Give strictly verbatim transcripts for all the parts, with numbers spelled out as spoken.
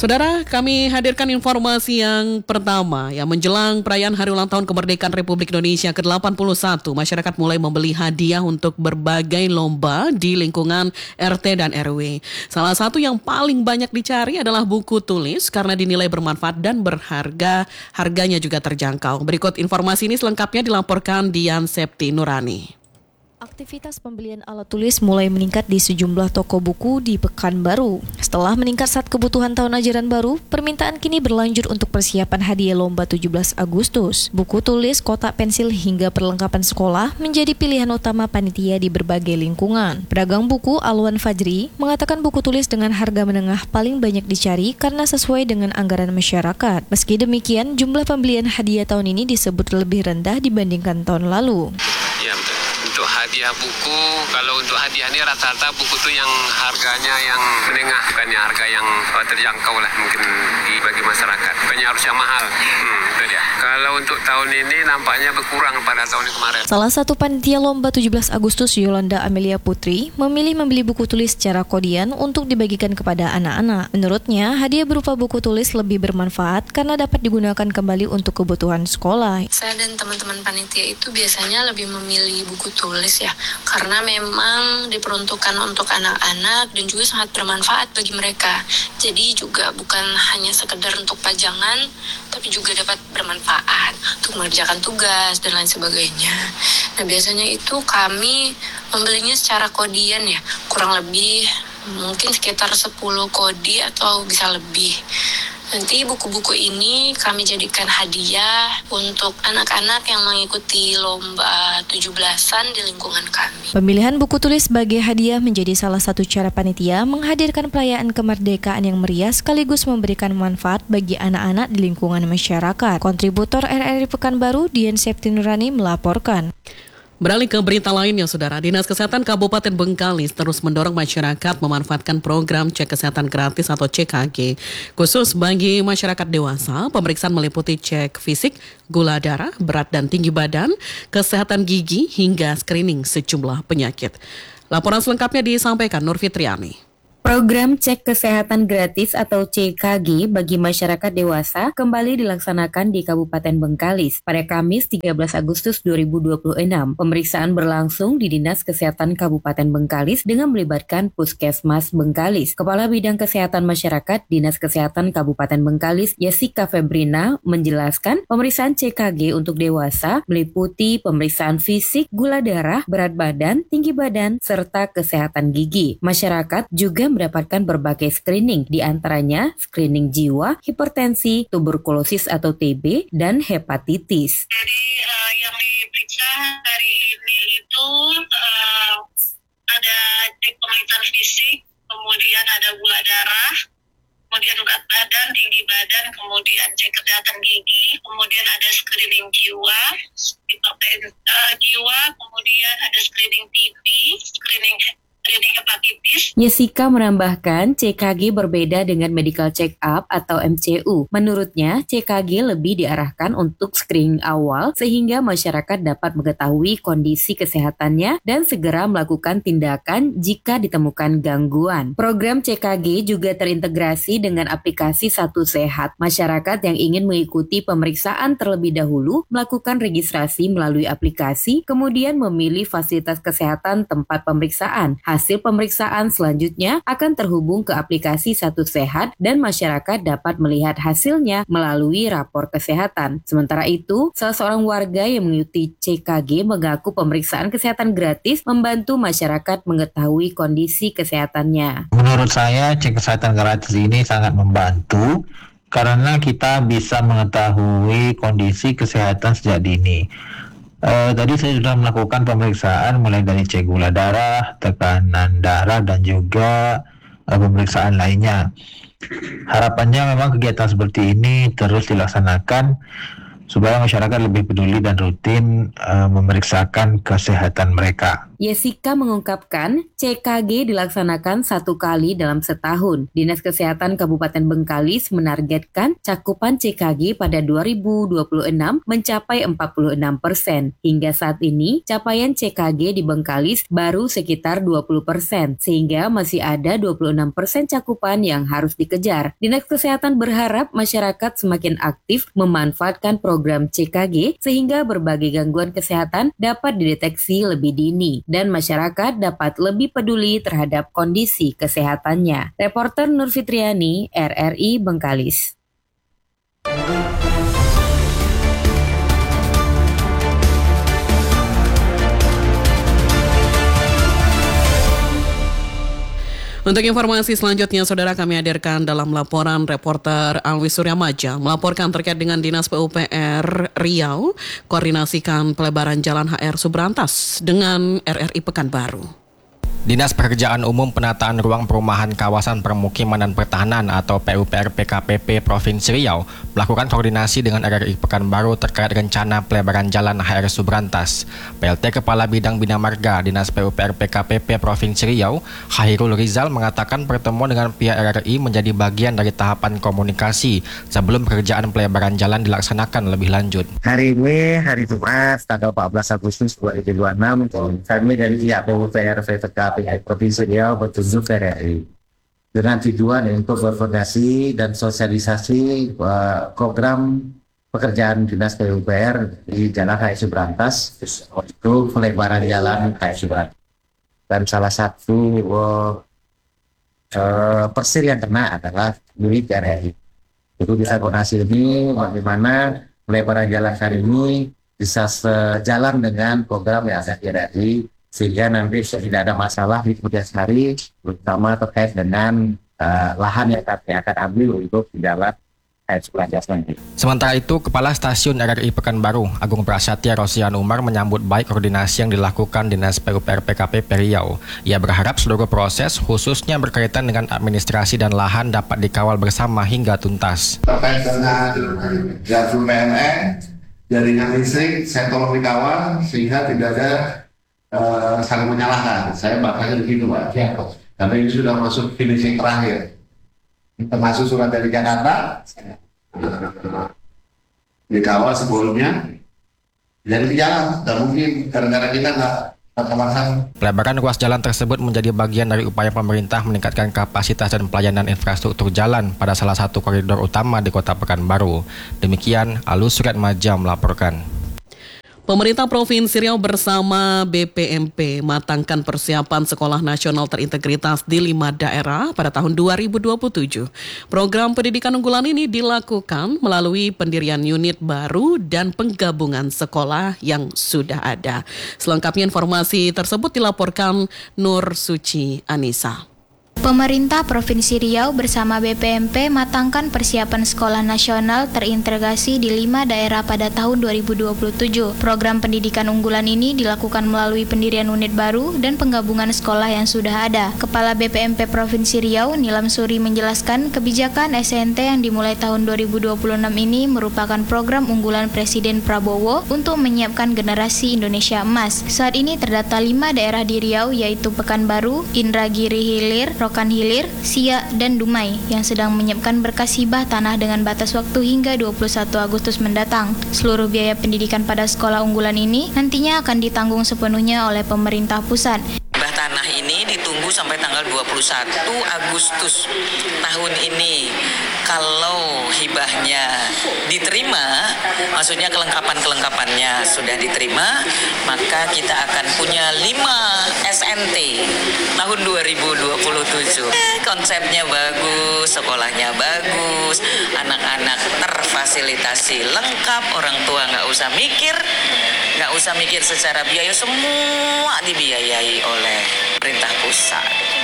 Saudara, kami hadirkan informasi yang pertama. Ya, menjelang perayaan Hari Ulang Tahun Kemerdekaan Republik Indonesia ke delapan puluh satu, masyarakat mulai membeli hadiah untuk berbagai lomba di lingkungan R T dan R W. Salah satu yang paling banyak dicari adalah buku tulis karena dinilai bermanfaat dan berharga, harganya juga terjangkau. Berikut informasi ini selengkapnya dilaporkan Dian Septi Nurani. Aktivitas pembelian alat tulis mulai meningkat di sejumlah toko buku di Pekanbaru. Setelah meningkat saat kebutuhan tahun ajaran baru, permintaan kini berlanjut untuk persiapan hadiah lomba tujuh belas Agustus. Buku tulis, kotak pensil hingga perlengkapan sekolah menjadi pilihan utama panitia di berbagai lingkungan. Pedagang buku Alwan Fajri mengatakan buku tulis dengan harga menengah paling banyak dicari karena sesuai dengan anggaran masyarakat. Meski demikian, jumlah pembelian hadiah tahun ini disebut lebih rendah dibandingkan tahun lalu. Ya, betul. Untuk hadiah buku, kalau untuk hadiah ini rata-rata buku tuh yang harganya yang menengah, bukannya harga yang terjangkau lah mungkin di bagi masyarakat, bukannya harus yang mahal. Hmm, itu dia. Kalau untuk tahun ini nampaknya berkurang pada tahun kemarin. Salah satu panitia lomba tujuh belas Agustus, Yolanda Amelia Putri, memilih membeli buku tulis secara kodian untuk dibagikan kepada anak-anak. Menurutnya, hadiah berupa buku tulis lebih bermanfaat karena dapat digunakan kembali untuk kebutuhan sekolah. Saya dan teman-teman panitia itu biasanya lebih memilih buku tulis ya, karena memang diperuntukkan untuk anak-anak dan juga sangat bermanfaat bagi mereka. Jadi juga bukan hanya sekedar untuk pajangan, tapi juga dapat bermanfaat untuk mengerjakan tugas dan lain sebagainya. Nah, biasanya itu kami membelinya secara kodian ya, kurang lebih mungkin sekitar sepuluh kodi atau bisa lebih. Nanti buku-buku ini kami jadikan hadiah untuk anak-anak yang mengikuti lomba tujuh belasan di lingkungan kami. Pemilihan buku tulis sebagai hadiah menjadi salah satu cara panitia menghadirkan perayaan kemerdekaan yang meriah sekaligus memberikan manfaat bagi anak-anak di lingkungan masyarakat. Kontributor R R I Pekanbaru, Dian Septi Nurani melaporkan. Beralih ke berita lainnya, Saudara. Dinas Kesehatan Kabupaten Bengkalis terus mendorong masyarakat memanfaatkan program cek kesehatan gratis atau C K G. Khusus bagi masyarakat dewasa, pemeriksaan meliputi cek fisik, gula darah, berat dan tinggi badan, kesehatan gigi, hingga screening sejumlah penyakit. Laporan selengkapnya disampaikan Nur Fitriani. Program cek kesehatan gratis atau C K G bagi masyarakat dewasa kembali dilaksanakan di Kabupaten Bengkalis pada Kamis tiga belas Agustus dua ribu dua puluh enam. Pemeriksaan berlangsung di Dinas Kesehatan Kabupaten Bengkalis dengan melibatkan Puskesmas Bengkalis. Kepala Bidang Kesehatan Masyarakat Dinas Kesehatan Kabupaten Bengkalis, Jessica Febrina, menjelaskan pemeriksaan C K G untuk dewasa meliputi pemeriksaan fisik, gula darah, berat badan, tinggi badan, serta kesehatan gigi. Masyarakat juga mendapatkan berbagai screening, di antaranya screening jiwa, hipertensi, tuberkulosis atau T B, dan hepatitis. Jadi uh, yang diperiksa hari ini itu uh, ada cek pemeriksaan fisik, kemudian ada gula darah, kemudian berat badan, tinggi badan, kemudian cek kesehatan gigi, kemudian ada screening jiwa, hipertensi uh, jiwa, kemudian ada screening T B, screening hepatitis. Jessica menambahkan C K G berbeda dengan medical check up atau M C U. Menurutnya, C K G lebih diarahkan untuk screening awal sehingga masyarakat dapat mengetahui kondisi kesehatannya dan segera melakukan tindakan jika ditemukan gangguan. Program C K G juga terintegrasi dengan aplikasi Satu Sehat. Masyarakat yang ingin mengikuti pemeriksaan terlebih dahulu melakukan registrasi melalui aplikasi, kemudian memilih fasilitas kesehatan tempat pemeriksaan. Hasil pemeriksaan selanjutnya akan terhubung ke aplikasi Satu Sehat dan masyarakat dapat melihat hasilnya melalui rapor kesehatan. Sementara itu, salah seorang warga yang mengikuti C K G mengaku pemeriksaan kesehatan gratis membantu masyarakat mengetahui kondisi kesehatannya. Menurut saya, cek kesehatan gratis ini sangat membantu karena kita bisa mengetahui kondisi kesehatan sejak dini. Uh, tadi saya sudah melakukan pemeriksaan mulai dari cek gula darah, tekanan darah, dan juga uh, pemeriksaan lainnya. Harapannya memang kegiatan seperti ini terus dilaksanakan supaya masyarakat lebih peduli dan rutin uh, memeriksakan kesehatan mereka. Yesika mengungkapkan C K G dilaksanakan satu kali dalam setahun. Dinas Kesehatan Kabupaten Bengkalis menargetkan cakupan C K G pada dua ribu dua puluh enam mencapai empat puluh enam persen. Hingga saat ini, capaian C K G di Bengkalis baru sekitar dua puluh persen, sehingga masih ada dua puluh enam persen cakupan yang harus dikejar. Dinas Kesehatan berharap masyarakat semakin aktif memanfaatkan program C K G sehingga berbagai gangguan kesehatan dapat dideteksi lebih dini dan masyarakat dapat lebih peduli terhadap kondisi kesehatannya. Reporter Nur Fitriani, R R I Bengkalis. Untuk informasi selanjutnya, saudara, kami hadirkan dalam laporan reporter Alwi Suryamaja melaporkan terkait dengan Dinas P U P R Riau koordinasikan pelebaran jalan H R Subrantas dengan R R I Pekanbaru. Dinas Pekerjaan Umum Penataan Ruang Perumahan Kawasan Permukiman dan Pertahanan atau P U P R P K P P Provinsi Riau melakukan koordinasi dengan R R I Pekanbaru terkait rencana pelebaran jalan H R Subrantas. P L T Kepala Bidang Bina Marga Dinas P U P R P K P P Provinsi Riau, Khairul Rizal, mengatakan pertemuan dengan pihak R R I menjadi bagian dari tahapan komunikasi sebelum pekerjaan pelebaran jalan dilaksanakan lebih lanjut. Hari ini, hari Jumat, tanggal empat belas Agustus dua ribu dua puluh enam, kami dari pihak P U P R P K P P Provinsi Riau bertunjuk ke R R I dengan tujuan untuk berkoordinasi dan sosialisasi uh, program pekerjaan Dinas P U P R di Jalan H R Subrantas untuk pelebaran jalan H R Subrantas. Dan salah satu uh, uh, persir yang kena adalah milik R R I. Itu bisa koordinasi ini bagaimana pelebaran jalan hari ini bisa sejalan dengan program yang ada di R R I, sehingga nanti tidak ada masalah di kemudian hari, terutama terkait dengan uh, lahan yang kami akan ambil untuk jalan H R Subrantas nanti. Sementara itu, Kepala Stasiun R R I Pekanbaru, Agung Prasetya Rosian Umar, menyambut baik koordinasi yang dilakukan Dinas P U P R P K P P Riau. Ia berharap seluruh proses, khususnya berkaitan dengan administrasi dan lahan, dapat dikawal bersama hingga tuntas. Terkait dengan jalur P L N, jaringan listrik, saya tolong dikawal sehingga tidak ada Uh, saling menyalahkan. Saya bahkan begitu, Pak. Ya. Karena ini sudah masuk finishing terakhir. Termasuk surat dari Jakarta dikawal sebelumnya, jadi di jalan. Dan mungkin gara-gara kita nggak terpaksa. Pelebaran ruas jalan tersebut menjadi bagian dari upaya pemerintah meningkatkan kapasitas dan pelayanan infrastruktur jalan pada salah satu koridor utama di Kota Pekanbaru. Demikian Alus Suryamaja melaporkan. Pemerintah Provinsi Riau bersama B P M P matangkan persiapan Sekolah Nasional Terintegritas di lima daerah pada tahun dua ribu dua puluh tujuh. Program pendidikan unggulan ini dilakukan melalui pendirian unit baru dan penggabungan sekolah yang sudah ada. Selengkapnya informasi tersebut dilaporkan Nur Suci Anissa. Pemerintah Provinsi Riau bersama B P M P matangkan persiapan Sekolah Nasional Terintegrasi di lima daerah pada tahun dua ribu dua puluh tujuh. Program pendidikan unggulan ini dilakukan melalui pendirian unit baru dan penggabungan sekolah yang sudah ada. Kepala B P M P Provinsi Riau, Nilam Suri, menjelaskan kebijakan S N T yang dimulai tahun dua ribu dua puluh enam ini merupakan program unggulan Presiden Prabowo untuk menyiapkan generasi Indonesia emas. Saat ini terdata lima daerah di Riau, yaitu Pekanbaru, Indragiri Hilir, Rokan Hilir, Siak, dan Dumai yang sedang menyiapkan berkas hibah tanah dengan batas waktu hingga dua puluh satu Agustus mendatang. Seluruh biaya pendidikan pada sekolah unggulan ini nantinya akan ditanggung sepenuhnya oleh pemerintah pusat. Hibah tanah ini ditunggu sampai tanggal dua puluh satu Agustus tahun ini. Kalau hibahnya diterima, maksudnya kelengkapan-kelengkapannya sudah diterima, maka kita akan punya lima S N T tahun dua ribu dua puluh tujuh. Konsepnya bagus, sekolahnya bagus, anak-anak terfasilitasi lengkap, orang tua nggak usah mikir, nggak usah mikir secara biaya, semua dibiayai oleh pemerintah pusat.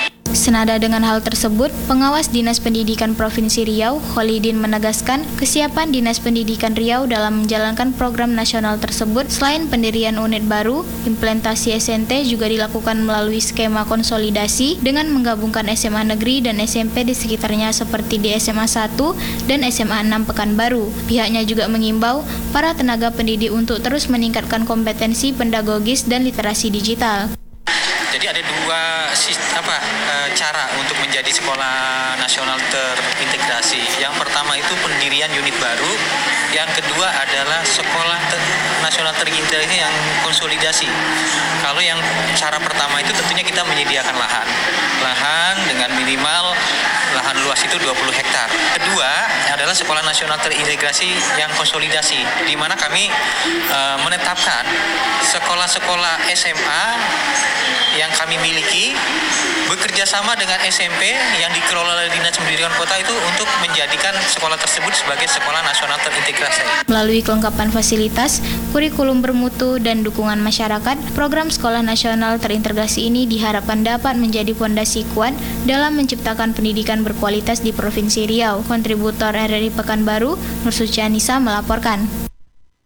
Senada dengan hal tersebut, pengawas Dinas Pendidikan Provinsi Riau, Kholidin, menegaskan kesiapan Dinas Pendidikan Riau dalam menjalankan program nasional tersebut. Selain pendirian unit baru, implementasi S N T juga dilakukan melalui skema konsolidasi dengan menggabungkan S M A negeri dan S M P di sekitarnya seperti di S M A satu dan S M A enam Pekanbaru. Pihaknya juga mengimbau para tenaga pendidik untuk terus meningkatkan kompetensi pedagogis dan literasi digital. Jadi ada dua apa cara untuk menjadi sekolah nasional terintegrasi. Yang pertama itu pendirian unit baru, yang kedua adalah sekolah ter nasional terintegrasi yang konsolidasi. Kalau yang cara pertama itu tentunya kita menyediakan lahan, lahan dengan minimal lahan luas itu dua puluh hektar. Kedua adalah sekolah nasional terintegrasi yang konsolidasi, di mana kami e, menetapkan sekolah-sekolah S M A yang kami miliki bekerja sama dengan S M P yang dikelola oleh Dinas Pendidikan Kota itu untuk menjadikan sekolah tersebut sebagai sekolah nasional terintegrasi. Melalui kelengkapan fasilitas, kurikulum bermutu, dan dukungan masyarakat, program sekolah nasional terintegrasi ini diharapkan dapat menjadi fondasi kuat dalam menciptakan pendidikan berkualitas di Provinsi Riau. Kontributor R R I Pekanbaru, Nur Suci Anissa melaporkan.